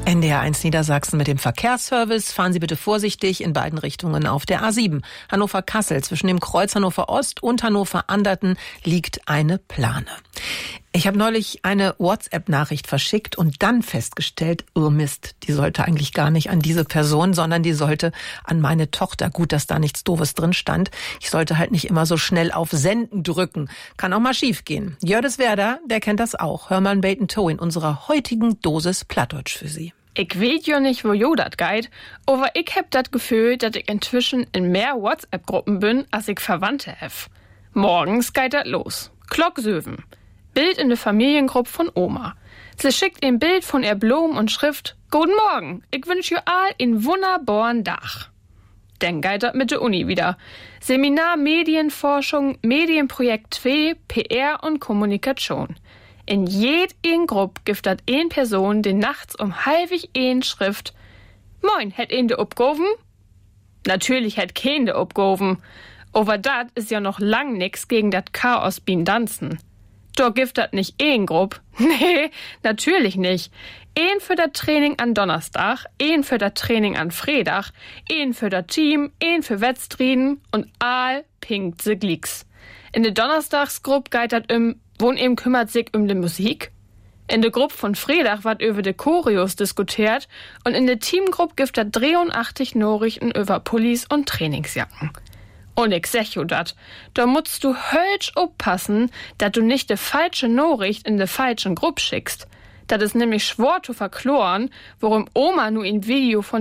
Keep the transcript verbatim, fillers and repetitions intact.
N D R eins Niedersachsen mit dem Verkehrsservice. Fahren Sie bitte vorsichtig in beiden Richtungen auf der A sieben. Hannover-Kassel, zwischen dem Kreuz Hannover-Ost und Hannover-Anderten liegt eine Plane. Ich habe neulich eine WhatsApp-Nachricht verschickt und dann festgestellt, oh Mist, die sollte eigentlich gar nicht an diese Person, sondern die sollte an meine Tochter. Gut, dass da nichts Doofes drin stand. Ich sollte halt nicht immer so schnell auf Senden drücken. Kann auch mal schief gehen. Jördis Werder, der kennt das auch. Hör mal ein Bait and Toe in unserer heutigen Dosis Plattdeutsch für Sie. Ich weet ja nicht, wo jo dat geit, aber ich hab dat Gefühl, dass ich inzwischen in mehr WhatsApp-Gruppen bin, als ich Verwandte hef. Morgens geht dat los. Klocksöven. Bild in der Familiengruppe von Oma. Sie schickt ein Bild von ihr Blumen und Schrift: Guten Morgen, ich wünsch ihr all in wunderbaren Dach. Dann geht dat mit der Uni wieder. Seminar Medienforschung, Medienprojekt zwei, P R und Kommunikation. In jeder Gruppe gibt dat ein Person, die nachts um halbig ein Schrift: Moin, hätt een de upgoven? Natürlich hätt kein de upgoven. Aber dat is ja noch lang nix gegen dat Chaos bin Danzen. Da gibt dat nicht een Grupp. Nee, natürlich nicht. Een für dat Training an Donnerstag, een für dat Training an Freitag, een für dat Team, een für Wettstriden und all pinkt se Glicks. In der Donnerstagsgruppe geht dat um, wo'n eben kümmert sich um die Musik. In der Gruppe von Freitag wird über de Choreos diskutiert und in der Teamgruppe gibt dat dreiundachtzig Nachrichten über Pullis und Trainingsjacken. Und ich sag jo dat, da musst du hölsch aufpassen, dass du nicht de falsche Nachricht in de falschen Gruppe schickst. Dat is nämlich schwor zu verkloren, worum Oma nu ein Video von